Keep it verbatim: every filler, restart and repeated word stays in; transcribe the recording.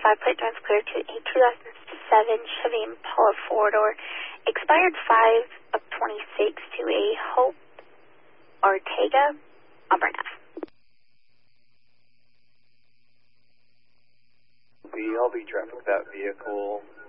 five plate drives clear to a two thousand seven Chevy Impala four-door, expired five of twenty-six to a Hope Ortega, Auburn Ave. The L V traffic, that vehicle